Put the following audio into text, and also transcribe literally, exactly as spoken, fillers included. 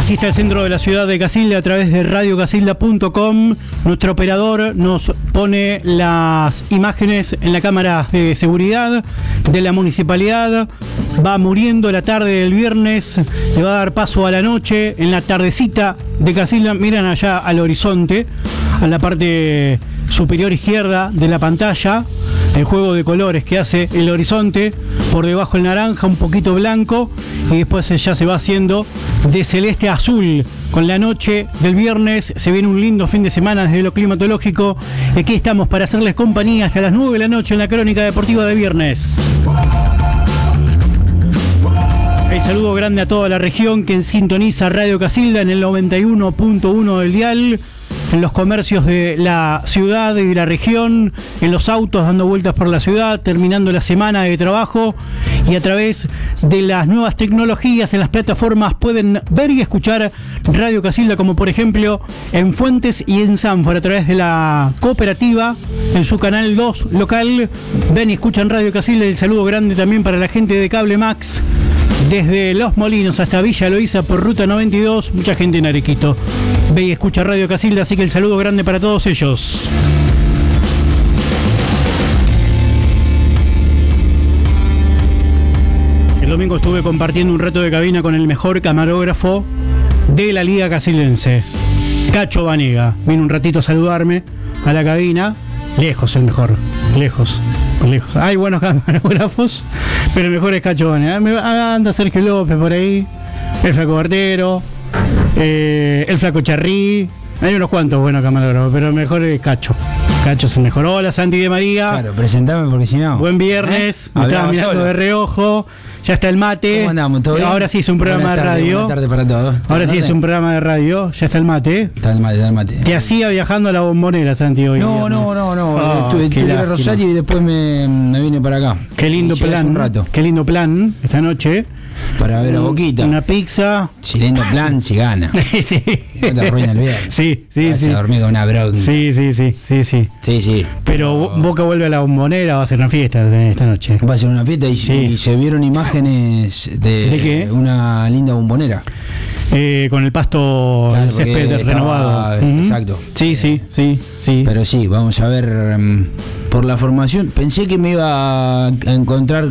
Así está el centro de la ciudad de Casilda a través de radio casilda punto com. Nuestro operador nos pone las imágenes en la cámara de seguridad de la municipalidad. Va muriendo la tarde del viernes, le va a dar paso a la noche en la tardecita de Casilda. Miran allá al horizonte, a la parte superior izquierda de la pantalla, el juego de colores que hace el horizonte, por debajo el naranja, un poquito blanco, y después ya se va haciendo de celeste a azul. Con la noche del viernes se viene un lindo fin de semana desde lo climatológico. Aquí estamos para hacerles compañía hasta las nueve de la noche en la crónica deportiva de viernes. El saludo grande a toda la región que sintoniza Radio Casilda en el noventa y uno punto uno del dial, en los comercios de la ciudad y de la región, en los autos dando vueltas por la ciudad, terminando la semana de trabajo, y a través de las nuevas tecnologías en las plataformas pueden ver y escuchar Radio Casilda, como por ejemplo en Fuentes y en Sanford a través de la cooperativa, en su canal dos local. Ven y escuchan Radio Casilda. El saludo grande también para la gente de Cable Max, desde Los Molinos hasta Villa Loíza por ruta noventa y dos, mucha gente en Arequito ve y escucha Radio Casilda, así que el saludo grande para todos ellos. El domingo estuve compartiendo un reto de cabina con el mejor camarógrafo de la Liga Casildense, Cacho Vanega. Vino un ratito a saludarme a la cabina. Lejos el mejor, lejos, lejos. Hay buenos camarógrafos, pero el mejor es Cacho Vanega. Anda Sergio López por ahí, el Flaco Bartero, eh, el Flaco Charrí. Hay unos cuantos buenos camarógrafos, pero el mejor es Cacho. Cacho es el mejor. Hola, Santi de María. Claro, presentame porque si no. Buen viernes. ¿Eh? Me estaba mirando solo. de reojo. Ya está el mate. ¿Cómo andamos? ¿Todo bien? Ahora sí es un programa buenas de tardes, radio. Buenas tardes para todos. Ahora sí es un programa de radio. Ya está el mate. Está el mate, está el mate. ¿Qué hacía viajando a la Bombonera, Santi, hoy? No, viernes? no, no, no. Oh, estuve qué estuve en lástima. Rosario y después me, me vine para acá. Qué lindo Llegué hace plan. un rato. Qué lindo plan esta noche. Para ver a Boquita. Una pizza. Si lindo plan, si gana. Sí. No te arruina el viernes. Sí, sí, Vas sí. a dormir con una brownie. Sí, sí, sí, sí, sí. Sí, sí. Pero Boca vuelve a la Bombonera, va a ser una fiesta esta noche. Va a ser una fiesta y, Sí. y se vieron imágenes de, ¿De qué? una linda bombonera. Eh, con el pasto, Claro, el césped porque renovado. estaba- Ujú. exacto. Sí, sí, sí, sí. Pero sí, vamos a ver um, por la formación. Pensé que me iba a encontrar